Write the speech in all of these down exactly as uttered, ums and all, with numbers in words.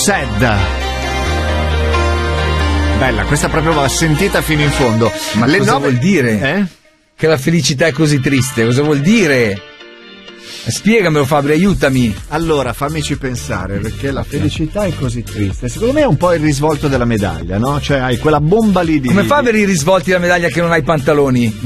Sad. Bella, questa proprio va sentita fino in fondo. Ma Le cosa nove... vuol dire? Eh? Che la felicità è così triste, cosa vuol dire? Spiegamelo, Fabri, aiutami. Allora, fammici pensare, perché la felicità è così triste. Secondo me è un po' il risvolto della medaglia, no? Cioè hai quella bomba lì di... Come fa a avere i risvolti della medaglia che non hai i pantaloni?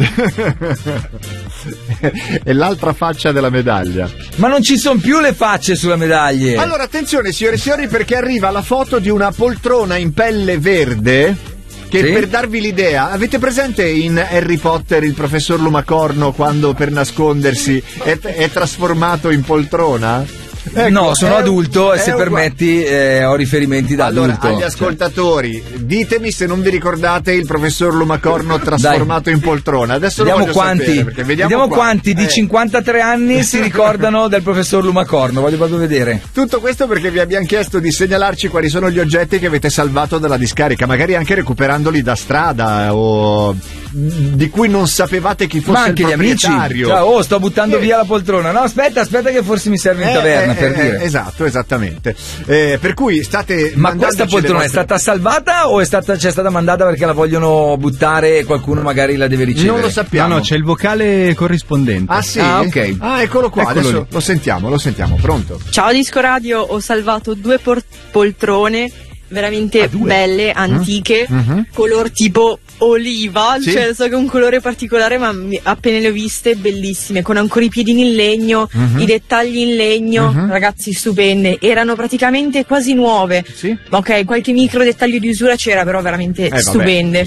È l'altra faccia della medaglia. Ma non ci sono più le facce sulla medaglia. Allora, attenzione, signore e signori, perché arriva la foto di una poltrona in pelle verde... Che sì? Per darvi l'idea, avete presente in Harry Potter il professor Lumacorno quando per nascondersi è, è trasformato in poltrona? Ecco, no, sono è, adulto e se uguale. permetti eh, ho riferimenti da allora, adulto. Agli ascoltatori, cioè. Ditemi se non vi ricordate il professor Lumacorno trasformato Dai. in poltrona. Adesso vediamo lo quanti, sapere, vediamo, vediamo quanti, quanti di eh. cinquantatré anni si ricordano del professor Lumacorno. Voglio proprio vedere. Tutto questo perché vi abbiamo chiesto di segnalarci quali sono gli oggetti che avete salvato dalla discarica, magari anche recuperandoli da strada o di cui non sapevate chi fosse. Ma anche il gli amici. proprietario. Cioè, oh, sto buttando eh. via la poltrona. No, aspetta, aspetta che forse mi serve in taverna. Eh, per eh, dire. Esatto, esattamente. Eh, per cui state. Ma questa poltrona vostre... è stata salvata o è stata, c'è stata mandata perché la vogliono buttare e qualcuno magari la deve ricevere? Non lo sappiamo. No, no, c'è il vocale corrispondente. Ah, sì? Ah, ok. Ah, eccolo qua. Eccolo Adesso lì. lo sentiamo, lo sentiamo. Pronto? Ciao Disco Radio, ho salvato due por- poltrone veramente ah, belle, antiche, mm-hmm. color tipo oliva, sì? cioè so che è un colore particolare, ma mi- appena le ho viste bellissime, con ancora i piedini in legno, mm-hmm. i dettagli in legno, mm-hmm. ragazzi, stupende, erano praticamente quasi nuove. Sì? Ok, qualche micro dettaglio di usura c'era, però veramente Eh, vabbè. stupende.